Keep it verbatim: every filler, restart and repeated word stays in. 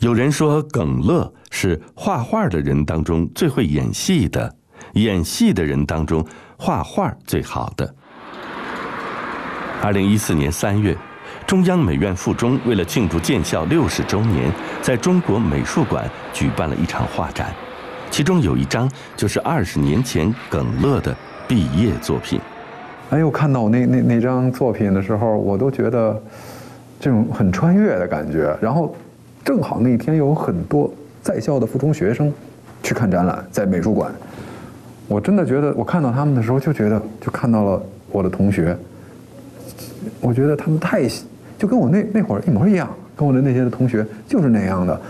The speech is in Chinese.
有人说耿乐是画画的人当中最会演戏的，演戏的人当中画画最好的。二零一四年三月，中央美院附中为了庆祝建校六十周年，在中国美术馆举办了一场画展，其中有一张就是二十年前耿乐的毕业作品。 哎呦，看到那那那张作品的时候，我都觉得这种很穿越的感觉。然后正好那天有很多在校的附中学生去看展览，在美术馆。我真的觉得，我看到他们的时候就觉得，就看到了我的同学。我觉得他们太就跟我那那会儿一模一样，跟我的那些的同学就是那样的。